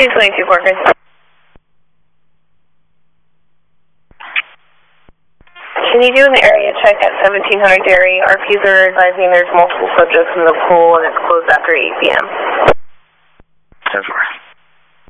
222 Corcoran. Can you do an area check at 1700 Dairy? RPs are advising there's multiple subjects in the pool and it's closed after 8 p.m. 10-4.